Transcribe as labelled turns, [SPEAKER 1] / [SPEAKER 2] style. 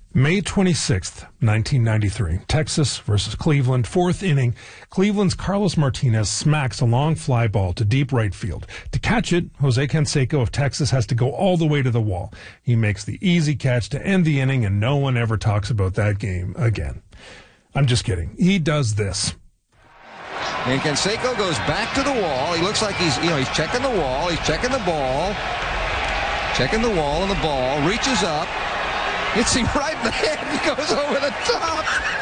[SPEAKER 1] May 26th, 1993, Texas versus Cleveland, fourth inning. Cleveland's Carlos Martinez smacks a long fly ball to deep right field. To catch it, Jose Canseco of Texas has to go all the way to the wall. He makes the easy catch to end the inning, and no one ever talks about that game again. I'm just kidding. He does this.
[SPEAKER 2] And Canseco goes back to the wall. He looks like he's checking the wall. He's checking the ball. Checking the wall and the ball. Reaches up. Hits him right in the head. He goes over the top.